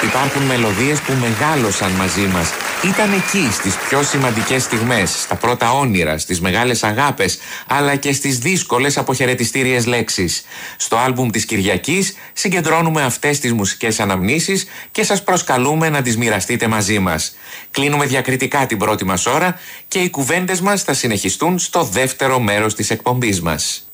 Υπάρχουν μελωδίες που μεγάλωσαν μαζί μας. Ήταν εκεί στις πιο σημαντικές στιγμές, στα πρώτα όνειρα, στις μεγάλες αγάπες, αλλά και στις δύσκολες αποχαιρετιστήριες λέξεις. Στο άλμπουμ της Κυριακής συγκεντρώνουμε αυτές τις μουσικές αναμνήσεις και σας προσκαλούμε να τις μοιραστείτε μαζί μας. Κλείνουμε διακριτικά την πρώτη μας ώρα και οι κουβέντες μας θα συνεχιστούν στο δεύτερο μέρος της εκπομπής μας.